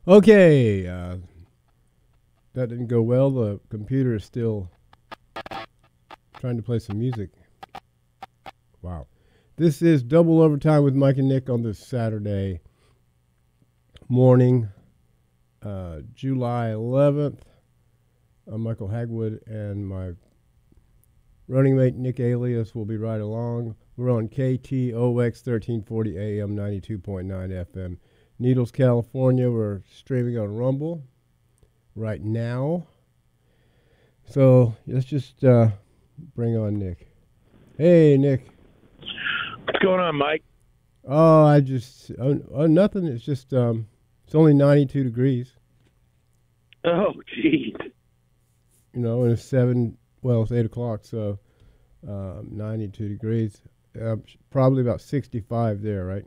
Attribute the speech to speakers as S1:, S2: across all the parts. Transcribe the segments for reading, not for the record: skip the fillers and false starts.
S1: Okay, that didn't go well. The computer is still trying to play some music. Wow. This is Double Overtime with Mike and Nick on this Saturday morning, July 11th. I'm Michael Hagwood, and my running mate Nick Alias will be right along. We're on KTOX 1340 AM, 92.9 FM. Needles, California. We're streaming on Rumble right now. So let's just bring on Nick. Hey, Nick.
S2: What's going on, Mike?
S1: Oh, nothing. It's just it's only 92 degrees.
S2: Oh, geez.
S1: You know, and it's 8 o'clock, so 92 degrees. Probably about 65 there, right?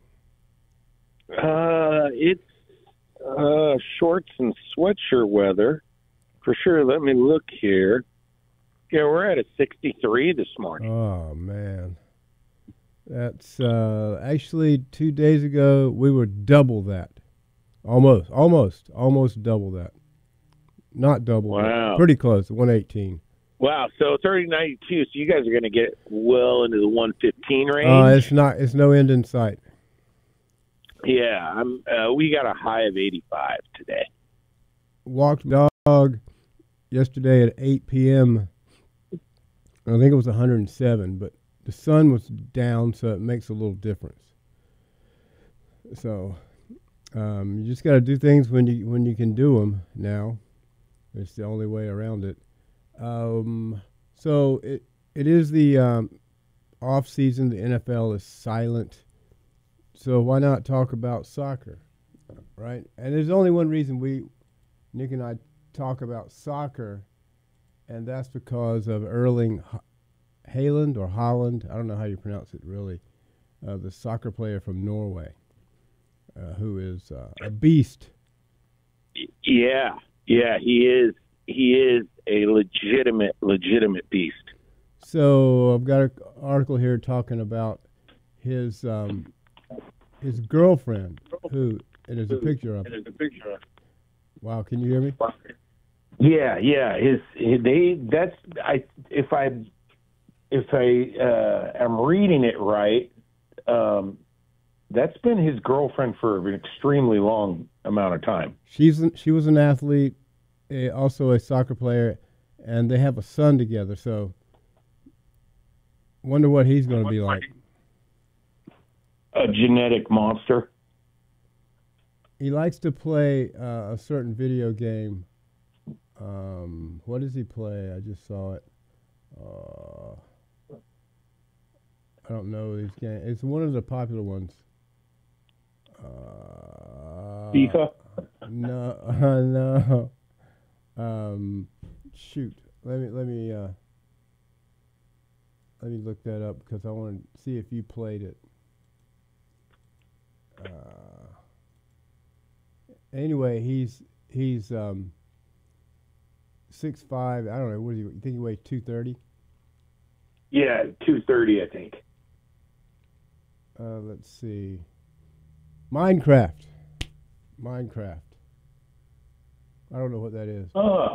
S2: It's shorts and sweatshirt weather for sure. Let me look here. Yeah, we're at a 63 this morning.
S1: Oh man, that's actually 2 days ago we were double that, almost double that. Not double.
S2: Wow.
S1: Pretty close, 118.
S2: Wow, so it's already 92. So you guys are going to get well into the 115 range.
S1: It's no end in sight.
S2: Yeah, we got a high of 85 today.
S1: Walked the dog yesterday at 8 p.m. I think it was 107, but the sun was down, so it makes a little difference. So you just got to do things when you can do them now. It's the only way around it. So it is the off season. The NFL is silent. So why not talk about soccer, right? And there's only one reason Nick and I talk about soccer, and that's because of Erling Haaland or Holland. I don't know how you pronounce it really. The soccer player from Norway, who is a beast.
S2: Yeah, he is. He is a legitimate beast.
S1: So I've got an article here talking about his girlfriend, who, and there's a picture of. Wow, can you hear me?
S2: Yeah. If I am reading it right, that's been his girlfriend for an extremely long amount of time.
S1: She was an athlete, also a soccer player, and they have a son together. So, wonder what he's going to be like.
S2: A genetic monster.
S1: He likes to play a certain video game. What does he play? I just saw it. I don't know these games. It's one of the popular ones.
S2: FIFA?
S1: No. Shoot. Let me look that up because I want to see if you played it. Anyway, he's 6'5". I don't know. What do you think? He weighs 230?
S2: Yeah, 230, I think.
S1: Let's see. Minecraft. I don't know what that is.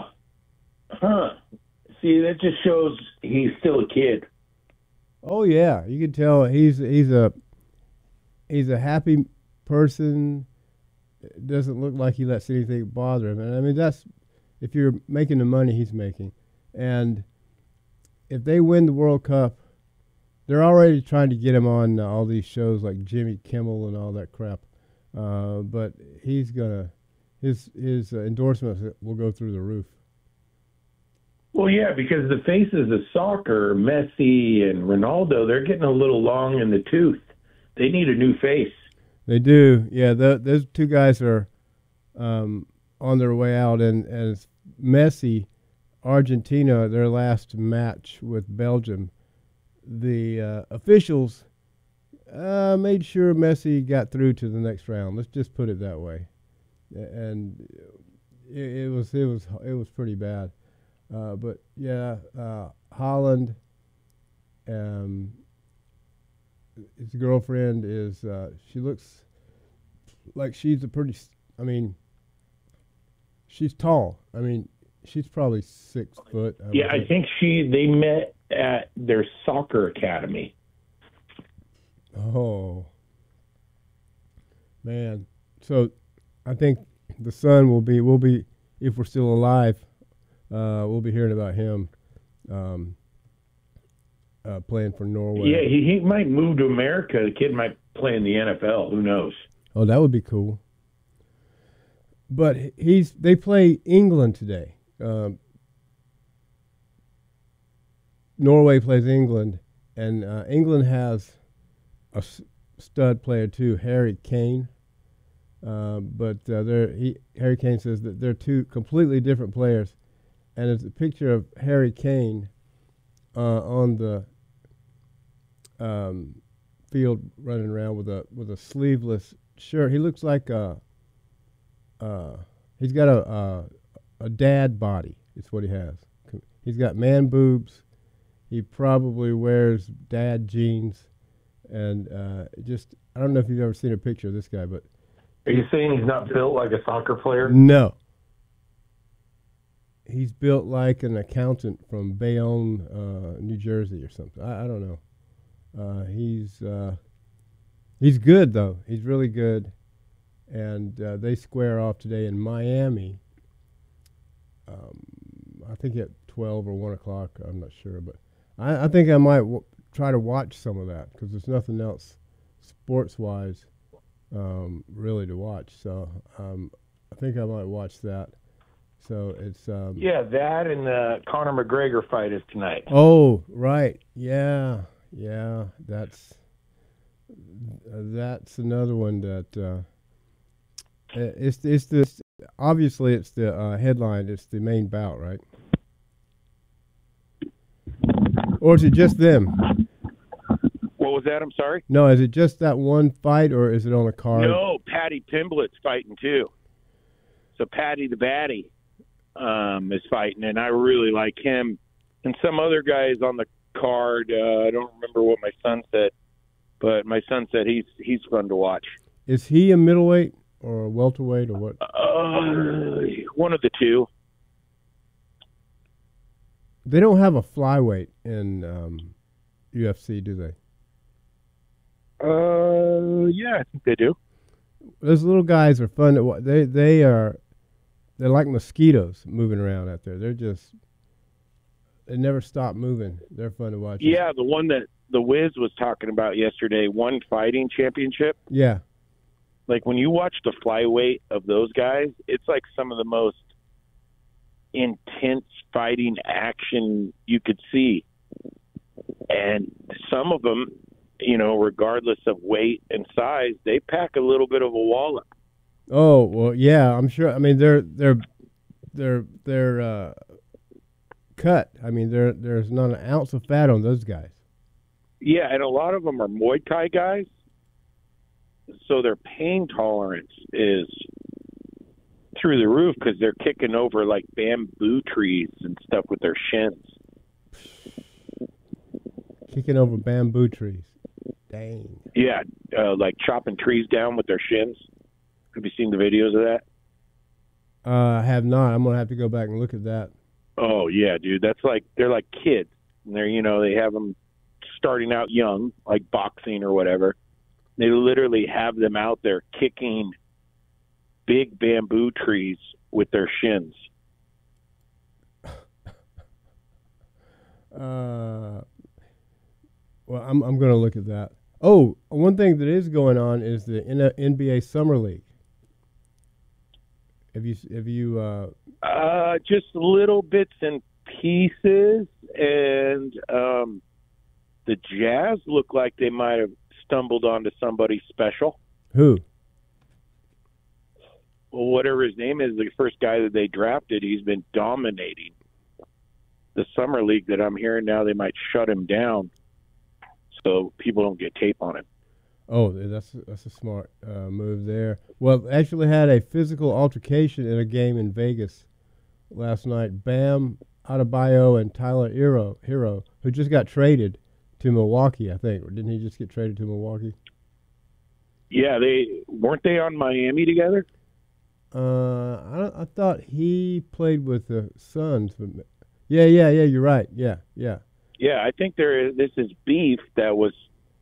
S2: See, that just shows he's still a kid.
S1: Oh yeah, you can tell he's a happy person. It doesn't look like he lets anything bother him. And I mean, that's if you're making the money he's making. And if they win the World Cup, they're already trying to get him on all these shows like Jimmy Kimmel and all that crap. But he's gonna his endorsements will go through the roof.
S2: Well, yeah, because the faces of soccer, Messi and Ronaldo, they're getting a little long in the tooth. They need a new face.
S1: They do, yeah. Those two guys are on their way out, and as Messi, Argentina, their last match with Belgium, the officials made sure Messi got through to the next round. Let's just put it that way, and it was pretty bad. But yeah, Holland, his girlfriend is. She looks like she's a pretty. I mean, she's tall. I mean, she's probably 6 foot.
S3: Yeah, I think they met at their soccer academy.
S1: Oh, man. So I think the son will be, if we're still alive, we'll be hearing about him playing for Norway.
S3: Yeah, he might move to America. The kid might play in the NFL. Who knows?
S1: Oh, that would be cool. But they play England today. Norway plays England, and England has a stud player too, Harry Kane. But Harry Kane says that they're two completely different players, and it's a picture of Harry Kane on the field running around with a sleeveless shirt. He looks like he's got a dad body. It's what he has. He's got man boobs. He probably wears dad jeans, and I don't know if you've ever seen a picture of this guy, but
S3: are you saying he's not built like a soccer player?
S1: No. He's built like an accountant from Bayonne, New Jersey, or something. I don't know. He's good though. He's really good, and they square off today in Miami. I think at 12 or 1 o'clock. I'm not sure, but I think I might try to watch some of that because there's nothing else sports-wise really to watch. So I think I might watch that. So it's
S3: that and the Conor McGregor fight is tonight.
S1: Oh, right, yeah, that's another one that it's obviously it's the headline. It's the main bout, right? Or is it just them?
S2: What was that? I'm sorry?
S1: No, is it just that one fight, or is it on a card?
S2: No, Paddy Pimblett's fighting too. So Paddy the Baddy is fighting, and I really like him. And some other guys on the card. I don't remember what my son said, but my son said he's fun to watch.
S1: Is he a middleweight or a welterweight or what?
S2: One of the two.
S1: They don't have a flyweight in UFC, do they?
S2: Yeah, I think they do.
S1: Those little guys are fun to watch. They're like mosquitoes moving around out there. They never stop moving. They're fun to watch.
S2: Yeah, the one that the Wiz was talking about yesterday, One Fighting Championship.
S1: Yeah.
S2: Like when you watch the flyweight of those guys, it's like some of the most intense fighting action you could see. And some of them, regardless of weight and size, they pack a little bit of a wallop.
S1: Oh, well, yeah, I'm sure. I mean, they're cut. I mean, there's not an ounce of fat on those guys.
S2: Yeah, and a lot of them are Muay Thai guys, so their pain tolerance is through the roof because they're kicking over like bamboo trees and stuff with their shins.
S1: Kicking over bamboo trees. Dang.
S2: Yeah, like chopping trees down with their shins. Have you seen the videos of that?
S1: I have not. I'm gonna have to go back and look at that.
S2: Oh yeah, dude. That's like they're like kids. And they're they have them starting out young, like boxing or whatever. They literally have them out there kicking big bamboo trees with their shins.
S1: Well, I'm going to look at that. Oh, one thing that is going on is the NBA Summer League. Have you
S2: just little bits and pieces, and the Jazz look like they might have stumbled onto somebody special.
S1: Who?
S2: Well, whatever his name is, the first guy that they drafted, he's been dominating the summer league. That I'm hearing now they might shut him down so people don't get tape on him.
S1: Oh, that's a smart move there. Well, actually had a physical altercation in a game in Vegas last night. Bam Adebayo and Tyler Hero, who just got traded to Milwaukee, I think. Or didn't he just get traded to Milwaukee?
S2: Yeah, weren't they on Miami together?
S1: I thought he played with the Suns. Yeah. You're right. Yeah.
S2: Yeah, I think this is beef that was,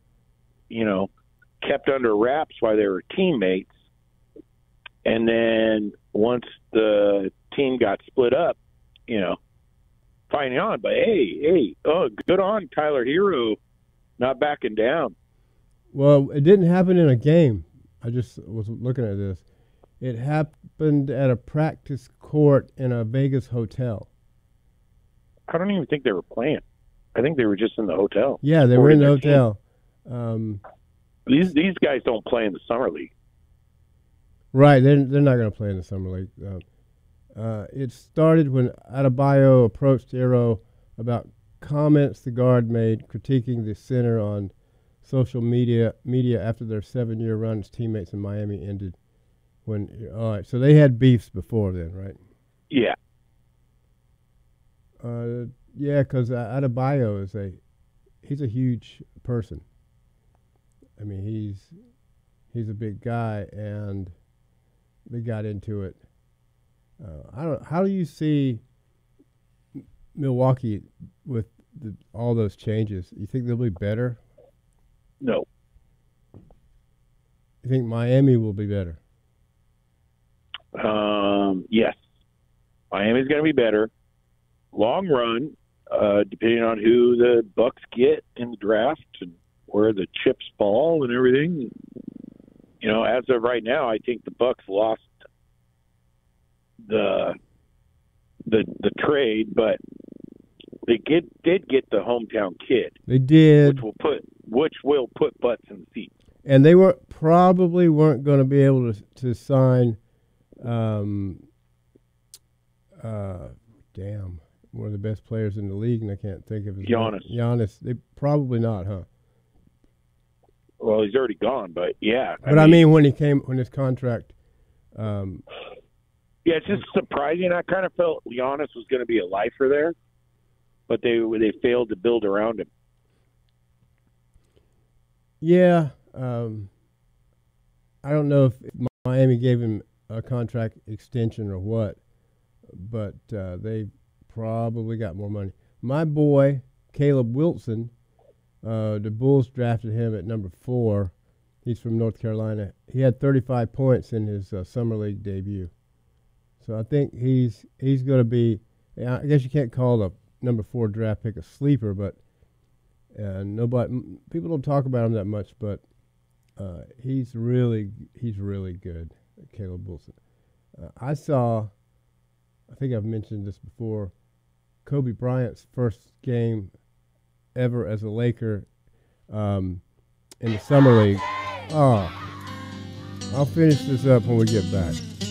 S2: kept under wraps while they were teammates, and then once the team got split up, fighting on. But good on Tyler Hero, not backing down.
S1: Well, it didn't happen in a game. I just was looking at this. It happened at a practice court in a Vegas hotel.
S2: I don't even think they were playing. I think they were just in the hotel.
S1: Yeah, they were in the hotel.
S2: These guys don't play in the summer league.
S1: Right, they're not going to play in the summer league. It started when Adebayo approached Hero about comments the guard made critiquing the center on social media after their 7-year run as teammates in Miami ended. All right, so they had beefs before then, right?
S2: Yeah.
S1: Yeah, because Adebayo he's a huge person. I mean, he's a big guy, and they got into it. How do you see Milwaukee with all those changes? You think they'll be better?
S2: No.
S1: You think Miami will be better?
S2: Yes. Miami's going to be better. Long run, depending on who the Bucks get in the draft and where the chips fall and everything. As of right now, I think the Bucks lost the trade, but they did get the hometown kid.
S1: They did,
S2: which will put butts in the seats.
S1: And they probably weren't going to be able to sign. One of the best players in the league, and I can't think of his name. Giannis. They probably not, huh?
S2: Well, he's already gone, but yeah.
S1: I mean when his contract.
S2: Yeah, it's just surprising. I kind of felt Giannis was going to be a lifer there, but they failed to build around him.
S1: Yeah, I don't know if Miami gave him a contract extension or what, but they probably got more money. My boy, Caleb Wilson, the Bulls drafted him at number 4. He's from North Carolina. He had 35 points in his summer league debut. So I think he's going to be. I guess you can't call the number 4 draft pick a sleeper, but people don't talk about him that much. But he's really good, Caleb Wilson. I think I've mentioned this before. Kobe Bryant's first game ever as a Laker in the summer league. I'll finish this up when we get back.